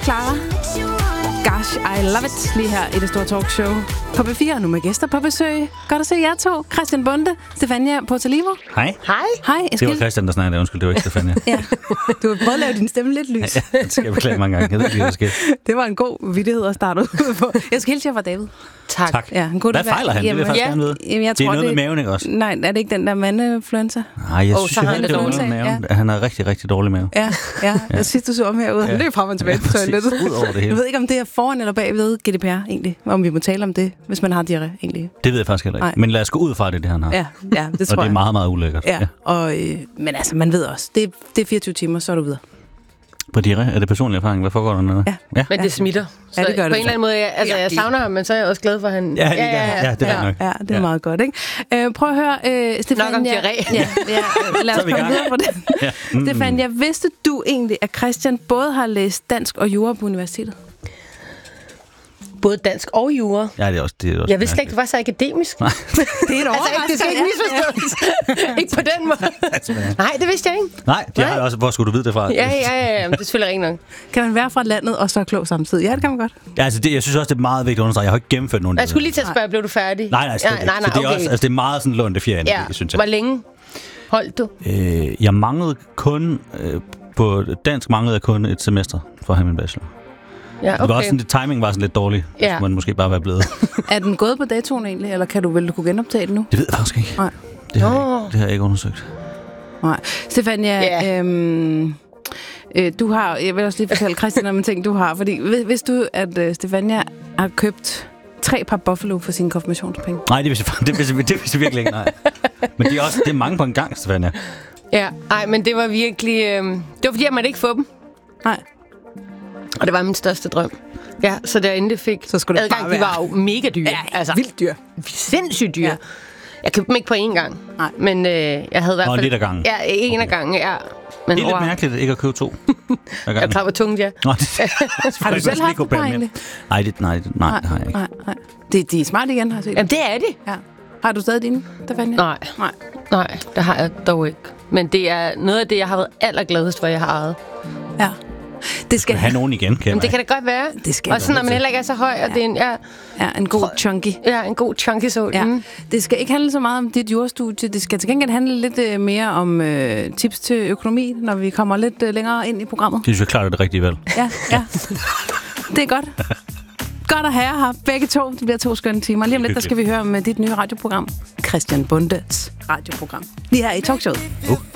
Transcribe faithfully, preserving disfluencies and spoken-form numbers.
Clara. Gosh, I love it. Lige her i det store talkshow på B fire. Nu med gæster på besøg. Godt at se jer to. Christian Bonde, Stefania Portalivo. Hej. Hej. Hej. Det var Christian, der snakkede. Undskyld, det var ikke Stefania. Ja. Du har prøvet at lave din stemme lidt lys. Ja, det skal jeg beklage mange gange. Jeg ved ikke, hvad der sker. Det var en god vittighed at starte ud på. Jeg skal hilse jer fra David. Tak. tak. Ja, hvad det fejler han? Det vil jeg faktisk ja, gerne vide. Jamen, jeg det er tror, noget det... med maven, ikke også? Nej, er det ikke den der mandefluenza? Nej, jeg oh, synes, jeg hørte, det var noget med maven. Ja. Han har rigtig, rigtig dårlig mave. Ja, ja. Jeg sidst du så om herude. Han ja. løb frem og tilbage på toilettet. Ud over det hele. Jeg ved ikke, om det er foran eller bagved G D P R, egentlig. Om vi må tale om det, hvis man har diarré, egentlig. Det ved jeg faktisk heller ikke. Nej. Men lad os gå ud fra det, det han har. Ja, ja det tror jeg. Og det er meget, meget ulækkert. Ja, og, øh, men altså, man ved også, det, det er fireogtyve timer, så er du videre. På diarré? Er det personlig erfaring? Hvad foregår der nede? Ja. ja. Men det smitter. Så ja, det gør det. På en eller anden måde, jeg, altså, jeg savner ham, men så er jeg også glad for, at han... Ja, ja, ja, ja, ja det er ja, nok. Ja, det er ja. meget godt, ikke? Uh, prøv at høre, uh, Stefania... Nok om diarré. Ja, ja, lad os komme videre på det. Ja. Mm. Stefania, vidste du egentlig, at Christian både har læst dansk og jura på universitetet? Både dansk og jura. Ja, det er også det. Er også jeg vidste ikke, du var så akademisk. Nej. Det er et overraskelse. Altså, det skal ikke misforstås. Ja. Ikke på den måde. Nej, det vidste jeg ikke. Nej, det har jeg også. Hvor skulle du vide det fra? Ja, ja, ja. Det er selvfølgelig ikke nok. Kan man være fra landet og så klog samtidig? Ja, det kan man godt. Ja, altså det, jeg synes også, det er meget vigtigt at understrege. Jeg har ikke gennemført nogen. Jeg skulle lige til at spørge, blev du færdig? Nej, nej, nej, nej, nej så det er okay. også, altså det er meget sådan lånte fjerde, ja. synes jeg. Hvor længe holdt du? Øh, jeg manglede kun øh, på dansk manglede jeg kun et semester for at have min bachelor. Ja, okay. Det var også sådan, det timing var sådan lidt dårlig. Ja. Så man måske bare være blevet. Er den gået på datoen egentlig, eller kan du vel du kunne genoptage den nu? Det ved jeg faktisk ikke. Nej. Det har, jeg, det har jeg ikke undersøgt. Nej. Stefania, yeah. øhm, øh, du har, jeg vil også lige fortælle Christian om en ting, du har, fordi vidste du, at øh, Stefania har købt tre par Buffalo for sine konfirmationspenge? Nej, det vidste jeg, det vidste, det vidste jeg virkelig ikke, nej. Men det er også det er mange på en gang, Stefania. Ja, nej, men det var virkelig, øh, det var fordi, at man ikke få dem. Nej. Og det var min største drøm. Ja, så der endelig fik så skulle det adgang, de var jo mega dyre. Ja, altså vildt dyre. Sindssygt dyre. Ja. Jeg købte dem ikke på én gang. Nej. Men øh, jeg havde i hvert fald... Og lidt af gangen. Ja, en okay. af gangen, ja. Men det er lidt mærkeligt ikke at købe to. Jeg tager på tungt, ja. Nå, det, har du selv haft et par egentlig? Nej, det, nej, det, nej, nej, det har jeg ikke. Nej, nej. Det, de er smart igen, har jeg set. Jamen, det er de. Ja. Har du stadig dine, Stefania? Nej. nej. Nej, det har jeg dog ikke. Men det er noget af det, jeg har været allergladest for, jeg har ejet. Ja. Det skal have nogen igen, kan Men det kan da godt være. Det skal og sådan, når man heller ikke er så høj, og ja. det er en... Ja, ja, en god chunky. Ja, en god chunky sol. Ja. Mm. Det skal ikke handle så meget om dit jurastudie. Det skal til gengæld handle lidt øh, mere om øh, tips til økonomi, når vi kommer lidt øh, længere ind i programmet. Det synes jeg klart er det rigtige valg. Ja, ja. Det er godt. Godt at have her begge to. Det bliver to skønne timer. Lige om lidt, der skal vi høre med dit nye radioprogram. Christian Bundes radioprogram. Lige her i talkshowet. Uh.